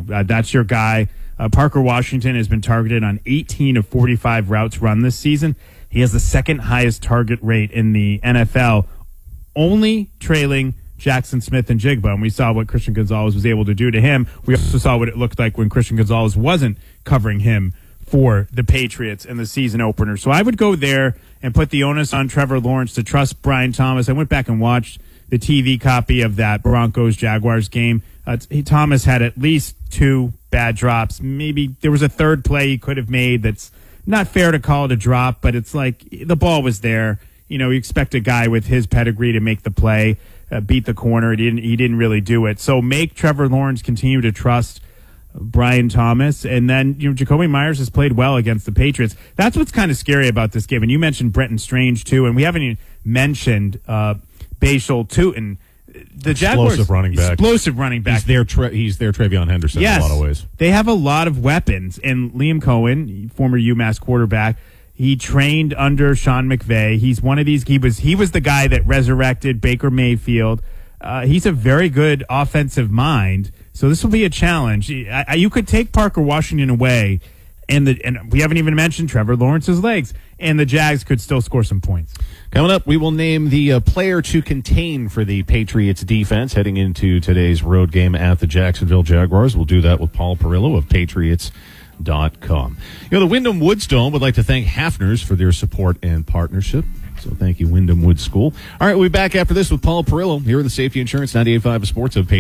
that's your guy. Parker Washington has been targeted on 18 of 45 routes run this season. He has the second highest target rate in the NFL, only trailing Jackson Smith and Jigba. And we saw what Christian Gonzalez was able to do to him. We also saw what it looked like when Christian Gonzalez wasn't covering him for the Patriots in the season opener. So I would go there and put the onus on Trevor Lawrence to trust Brian Thomas. I went back and watched the TV copy of that Broncos-Jaguars game. Thomas had at least 2 bad drops. Maybe there was a third play he could have made that's not fair to call it a drop, but it's like the ball was there. You expect a guy with his pedigree to make the play, beat the corner. He didn't really do it. So make Trevor Lawrence continue to trust Brian Thomas. And then, Jacoby Myers has played well against the Patriots. That's what's kind of scary about this game. And you mentioned Brenton Strange, too, and we haven't even mentioned Bashal Tutin. The Jaguars, explosive running back. He's their TreVeyon Henderson in a lot of ways. They have a lot of weapons. And Liam Cohen, former UMass quarterback, he trained under Sean McVay. He's one of these. He was the guy that resurrected Baker Mayfield. He's a very good offensive mind. So this will be a challenge. You could take Parker Washington away, and we haven't even mentioned Trevor Lawrence's legs, and the Jags could still score some points. Coming up, we will name the player to contain for the Patriots defense heading into today's road game at the Jacksonville Jaguars. We'll do that with Paul Perillo of Patriots.com. The Wyndham Woods Dome would like to thank Hafner's for their support and partnership. So thank you, Wyndham Woods School. All right, we'll be back after this with Paul Perillo here at the Safety Insurance 98.5 of Sports of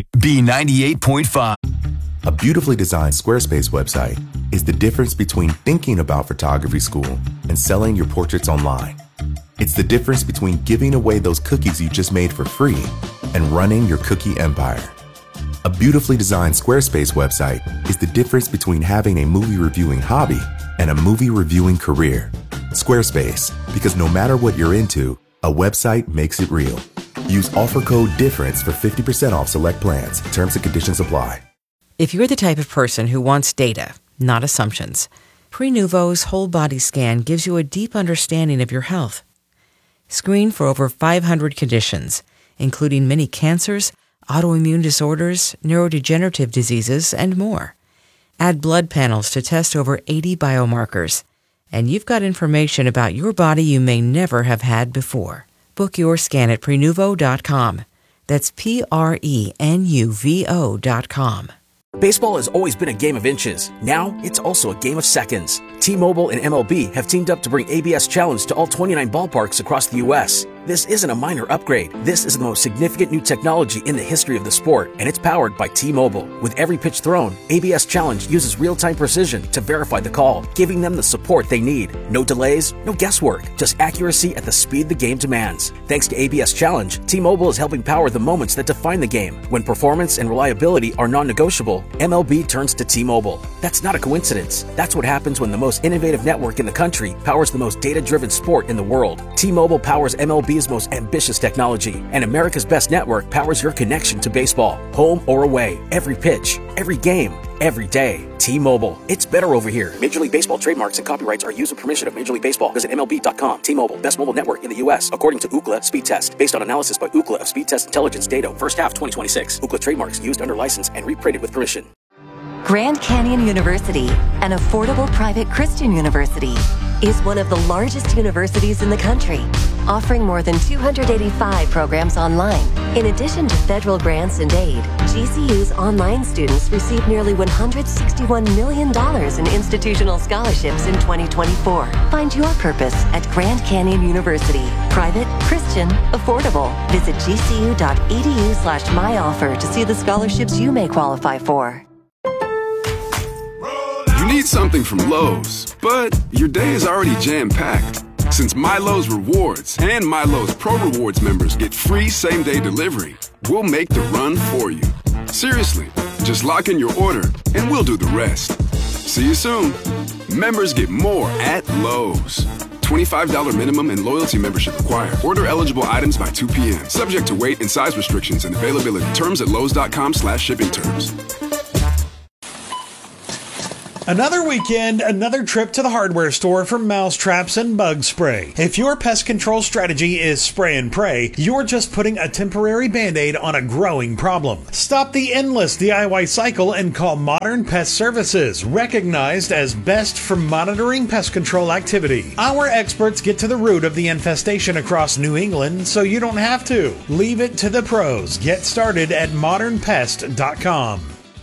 B98.5. A beautifully designed Squarespace website is the difference between thinking about photography school and selling your portraits online. It's the difference between giving away those cookies you just made for free and running your cookie empire. A beautifully designed Squarespace website is the difference between having a movie reviewing hobby and a movie reviewing career. Squarespace, because no matter what you're into, a website makes it real. Use offer code DIFFERENCE for 50% off select plans. Terms and conditions apply. If you're the type of person who wants data, not assumptions, Prenuvo's whole body scan gives you a deep understanding of your health. Screen for over 500 conditions, including many cancers, autoimmune disorders, neurodegenerative diseases, and more. Add blood panels to test over 80 biomarkers. And you've got information about your body you may never have had before. Book your scan at Prenuvo.com. That's Prenuvo.com. Baseball has always been a game of inches. Now, it's also a game of seconds. T-Mobile and MLB have teamed up to bring ABS Challenge to all 29 ballparks across the U.S. This isn't a minor upgrade. This is the most significant new technology in the history of the sport, and it's powered by T-Mobile. With every pitch thrown, ABS Challenge uses real-time precision to verify the call, giving them the support they need. No delays, no guesswork, just accuracy at the speed the game demands. Thanks to ABS Challenge, T-Mobile is helping power the moments that define the game. When performance and reliability are non-negotiable, MLB turns to T-Mobile. That's not a coincidence. That's what happens when the most innovative network in the country powers the most data-driven sport in the world. T-Mobile powers MLB's most ambitious technology, and America's best network powers your connection to baseball. Home or away, every pitch, every game, every day. T-Mobile. It's better over here. Major League Baseball trademarks and copyrights are used with permission of Major League Baseball. Visit MLB.com. T-Mobile. Best mobile network in the U.S. according to Ookla Speed Test. Based on analysis by Ookla of Speed Test Intelligence data. First half 2026. Ookla trademarks used under license and reprinted with permission. Grand Canyon University, an affordable private Christian university, is one of the largest universities in the country, offering more than 285 programs online. In addition to federal grants and aid, GCU's online students received nearly $161 million in institutional scholarships in 2024. Find your purpose at Grand Canyon University. Private, Christian, affordable. Visit gcu.edu/myoffer to see the scholarships you may qualify for. You need something from Lowe's, but your day is already jam-packed. Since MyLowe's Rewards and MyLowe's Pro Rewards members get free same-day delivery, we'll make the run for you. Seriously, just lock in your order and we'll do the rest. See you soon. Members get more at Lowe's. $25 minimum and loyalty membership required. Order eligible items by 2 p.m. Subject to weight and size restrictions and availability. Terms at lowes.com/shipping terms. Another weekend, another trip to the hardware store for mousetraps and bug spray. If your pest control strategy is spray and pray, you're just putting a temporary band-aid on a growing problem. Stop the endless DIY cycle and call Modern Pest Services, recognized as best for monitoring pest control activity. Our experts get to the root of the infestation across New England, so you don't have to. Leave it to the pros. Get started at modernpest.com.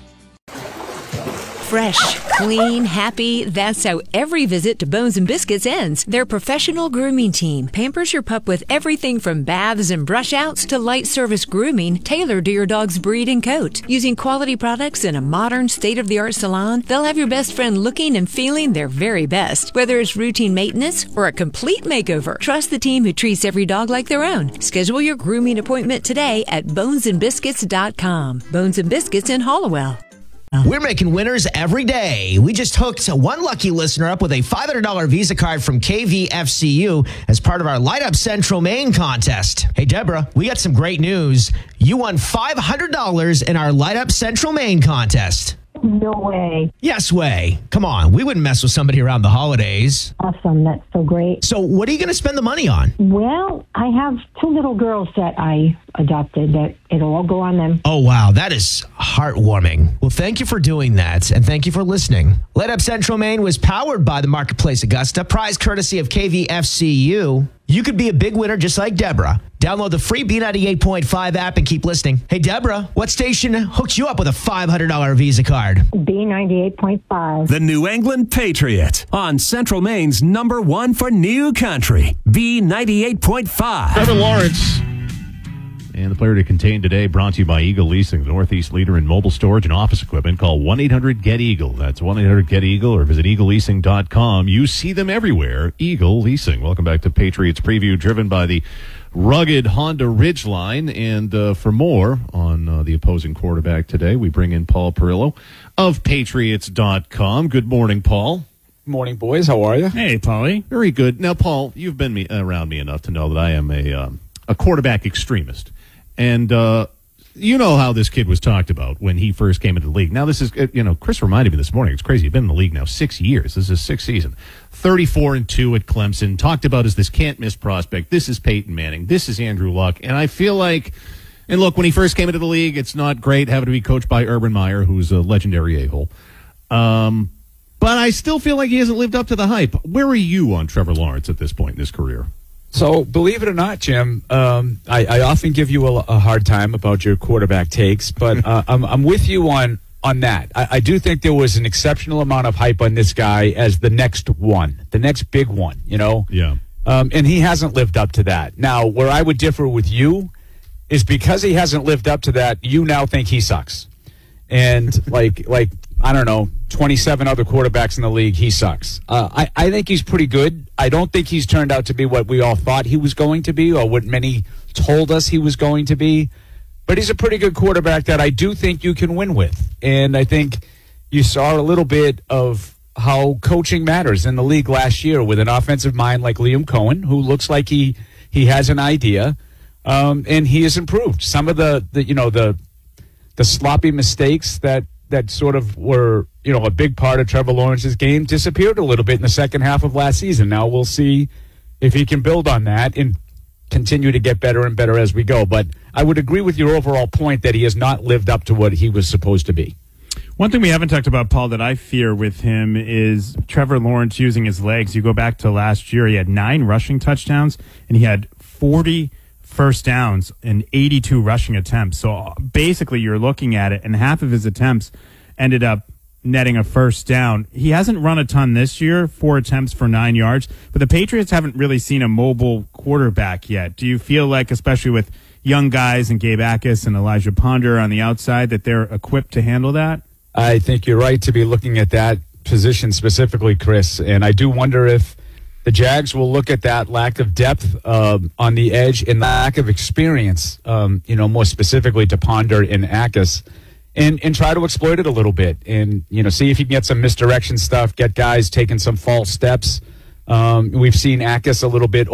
Fresh, clean, happy. That's how every visit to Bones and Biscuits ends. Their professional grooming team pampers your pup with everything from baths and brush outs to light service grooming tailored to your dog's breed and coat. Using quality products in a modern, state-of-the-art salon, they'll have your best friend looking and feeling their very best. Whether it's routine maintenance or a complete makeover, trust the team who treats every dog like their own. Schedule your grooming appointment today at bonesandbiscuits.com. Bones and Biscuits in Hallowell. We're making winners every day. We just hooked one lucky listener up with a $500 Visa card from KVFCU as part of our Light Up Central Maine contest. Hey, Deborah, we got some great news. You won $500 in our Light Up Central Maine contest. No way. Yes way. Come on, we wouldn't mess with somebody around the holidays. Awesome. That's so great. So what are you going to spend the money on? Well, I have 2 little girls that I adopted that it'll all go on them. Oh, wow. That is heartwarming. Well, thank you for doing that, and thank you for listening. Light Up Central Maine was powered by the Marketplace Augusta, prize courtesy of KVFCU. You could be a big winner just like Deborah. Download the free B98.5 app and keep listening. Hey, Deborah, what station hooked you up with a $500 Visa card? B98.5. The New England Patriot on Central Maine's #1 for new country. B98.5. Trevor Lawrence. And the player to contain today brought to you by Eagle Leasing, the Northeast leader in mobile storage and office equipment. Call 1-800-GET-EAGLE. That's 1-800-GET-EAGLE or visit eagleleasing.com. You see them everywhere. Eagle Leasing. Welcome back to Patriots Preview, driven by the rugged Honda Ridgeline. And for more on the opposing quarterback today, we bring in Paul Perillo of Patriots.com. Good morning, Paul. Morning, boys. How are you? Hey, Paulie. Very good. Now, Paul, you've been around me enough to know that I am a quarterback extremist. And you know how this kid was talked about when he first came into the league. Now, this is, Chris reminded me this morning. It's crazy. He's been in the league now 6 years. This is his 6th season. 34-2 at Clemson. Talked about as this can't-miss prospect. This is Peyton Manning. This is Andrew Luck. And I feel like, and look, when he first came into the league, it's not great having to be coached by Urban Meyer, who's a legendary a-hole. But I still feel like he hasn't lived up to the hype. Where are you on Trevor Lawrence at this point in his career? So, believe it or not, Jim, I often give you a hard time about your quarterback takes, but I'm with you on that. I do think there was an exceptional amount of hype on this guy as the next one, the next big one, Yeah. And he hasn't lived up to that. Now, where I would differ with you is because he hasn't lived up to that, you now think he sucks. And like I don't know, 27 other quarterbacks in the league, he sucks. I think he's pretty good. I don't think he's turned out to be what we all thought he was going to be or what many told us he was going to be. But he's a pretty good quarterback that I do think you can win with. And I think you saw a little bit of how coaching matters in the league last year with an offensive mind like Liam Cohen, who looks like he has an idea, and he has improved. Some of the sloppy mistakes that sort of were, a big part of Trevor Lawrence's game disappeared a little bit in the second half of last season. Now we'll see if he can build on that and continue to get better and better as we go. But I would agree with your overall point that he has not lived up to what he was supposed to be. One thing we haven't talked about, Paul, that I fear with him is Trevor Lawrence using his legs. You go back to last year, he had 9 rushing touchdowns, and he had 40 first downs and 82 rushing attempts. So basically you're looking at it, and half of his attempts ended up netting a first down. He hasn't run a ton this year, 4 attempts for 9 yards, but the Patriots haven't really seen a mobile quarterback yet. Do you feel like, especially with young guys and Gabe Akis and Elijah Ponder on the outside, that they're equipped to handle that? I think you're right to be looking at that position specifically, Chris, and I do wonder if the Jags will look at that lack of depth on the edge and lack of experience, more specifically to Ponder and Akis, and try to exploit it a little bit and, see if you can get some misdirection stuff, get guys taking some false steps. We've seen Akis a little bit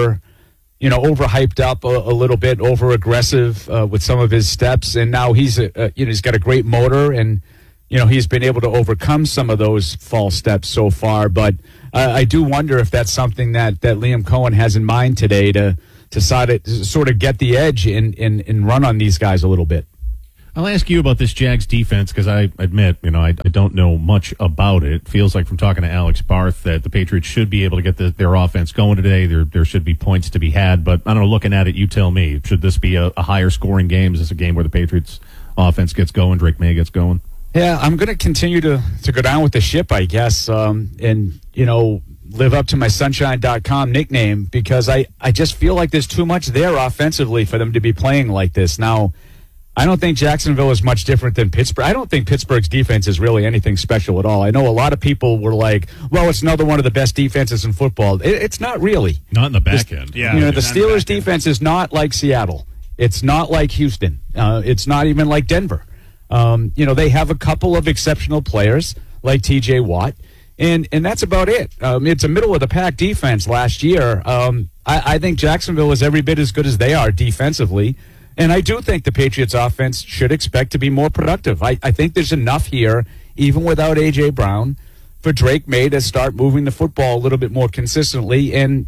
overhyped up, a little bit over aggressive with some of his steps, and now he's got a great motor and he's been able to overcome some of those false steps so far. But I do wonder if that's something that Liam Cohen has in mind today to sort of get the edge and run on these guys a little bit. I'll ask you about this Jags defense because I admit, I don't know much about it. Feels like from talking to Alex Barth that the Patriots should be able to get their offense going today. There should be points to be had, but I don't know, looking at it, you tell me, should this be a higher scoring game? Is this a game where the Patriots offense gets going, Drake May gets going? Yeah, I'm going to continue to go down with the ship, I guess, and live up to my Sunshine.com nickname because I just feel like there's too much there offensively for them to be playing like this. Now, I don't think Jacksonville is much different than Pittsburgh. I don't think Pittsburgh's defense is really anything special at all. I know a lot of people were like, well, it's another one of the best defenses in football. It's not really. Not in the back end. Yeah, the Steelers' defense is not like Seattle. It's not like Houston. It's not even like Denver. They have a couple of exceptional players like T.J. Watt, and that's about it. It's a middle-of-the-pack defense last year. I think Jacksonville is every bit as good as they are defensively. And I do think the Patriots offense should expect to be more productive. I think there's enough here, even without A.J. Brown, for Drake May to start moving the football a little bit more consistently. And,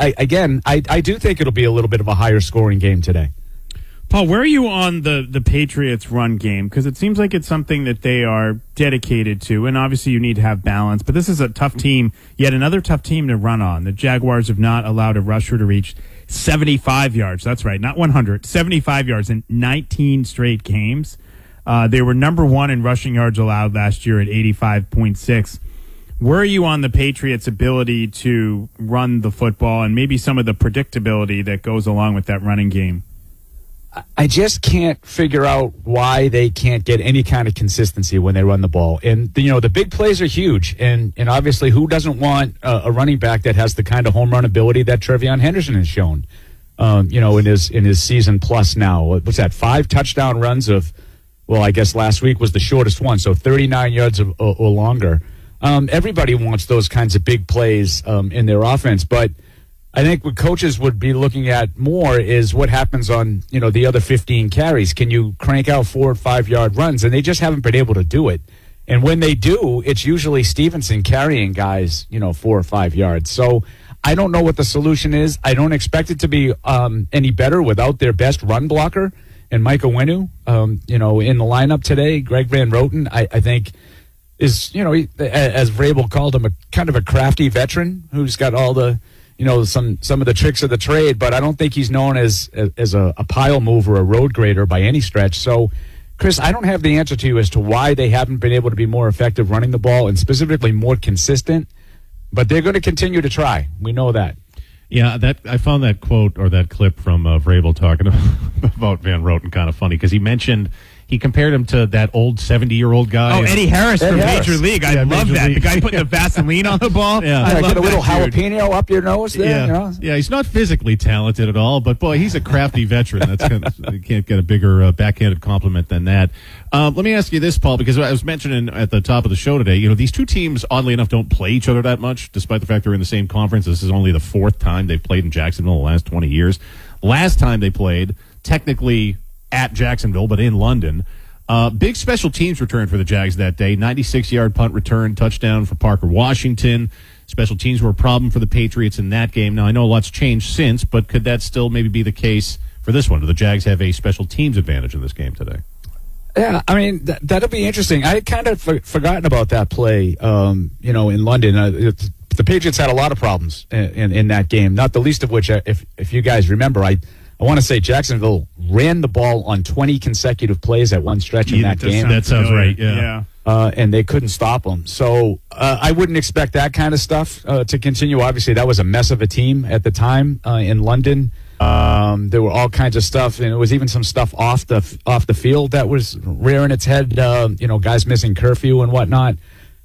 I do think it'll be a little bit of a higher scoring game today. Paul, where are you on the Patriots run game? Because it seems like it's something that they are dedicated to, and obviously you need to have balance. But this is a tough team, yet another tough team to run on. The Jaguars have not allowed a rusher to reach 75 yards. That's right, not 100. 75 yards in 19 straight games. They were number one in rushing yards allowed last year at 85.6. Where are you on the Patriots' ability to run the football and maybe some of the predictability that goes along with that running game? I just can't figure out why they can't get any kind of consistency when they run the ball. And, the big plays are huge. And obviously, who doesn't want a running back that has the kind of home run ability that Trevion Henderson has shown, in his season plus now? What's that, 5 touchdown runs of, well, I guess last week was the shortest one, so 39 yards or longer. Everybody wants those kinds of big plays in their offense, but I think what coaches would be looking at more is what happens on, the other 15 carries. Can you crank out 4 or 5 yard runs? And they just haven't been able to do it. And when they do, it's usually Stevenson carrying guys, 4 or 5 yards. So I don't know what the solution is. I don't expect it to be any better without their best run blocker and Micah Winu, in the lineup today. Greg Van Roten, I think, is, as Vrabel called him, a kind of a crafty veteran who's got all the, some of the tricks of the trade, but I don't think he's known as a pile mover, a road grader by any stretch. So, Chris, I don't have the answer to you as to why they haven't been able to be more effective running the ball and specifically more consistent, but they're going to continue to try. We know that. Yeah, I found that quote or that clip from Vrabel talking about Van Roten kind of funny because he compared him to that old 70-year-old guy. Oh, Eddie Harris from Major League. I love that. The guy putting the Vaseline on the ball. Yeah. I get a little jalapeno up your nose there. Yeah, he's not physically talented at all, but boy, he's a crafty veteran. You can't get a bigger backhanded compliment than that. Let me ask you this, Paul, because I was mentioning at the top of the show today, these two teams, oddly enough, don't play each other that much, despite the fact they're in the same conference. This is only the 4th time they've played in Jacksonville in the last 20 years. Last time they played, technically at Jacksonville, but in London. Big special teams return for the Jags that day. 96-yard punt return, touchdown for Parker Washington. Special teams were a problem for the Patriots in that game. Now, I know a lot's changed since, but could that still maybe be the case for this one? Do the Jags have a special teams advantage in this game today? Yeah, I mean, that'll be interesting. I had kind of forgotten about that play, in London. The Patriots had a lot of problems in that game, not the least of which, if you guys remember, I want to say Jacksonville ran the ball on 20 consecutive plays at one stretch in that game. That sounds right, yeah. And they couldn't stop them. So I wouldn't expect that kind of stuff to continue. Obviously, that was a mess of a team at the time in London. There were all kinds of stuff, and it was even some stuff off the field that was rearing its head, guys missing curfew and whatnot.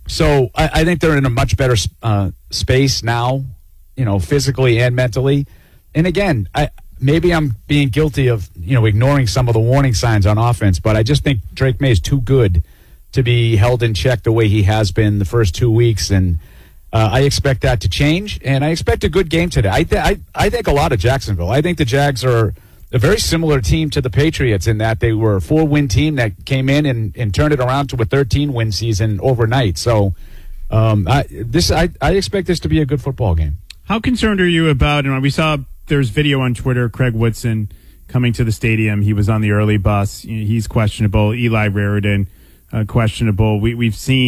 So I think they're in a much better space now, physically and mentally. And again, maybe I'm being guilty of, ignoring some of the warning signs on offense, but I just think Drake May is too good to be held in check the way he has been the first 2 weeks, and I expect that to change, and I expect a good game today. I think a lot of Jacksonville. I think the Jags are a very similar team to the Patriots in that they were a 4-win team that came in and turned it around to a 13-win season overnight. So I expect this to be a good football game. How concerned are you about, and we saw there's video on Twitter, Craig Woodson coming to the stadium. He was on the early bus. He's questionable. Eli Raridan, questionable. We've seen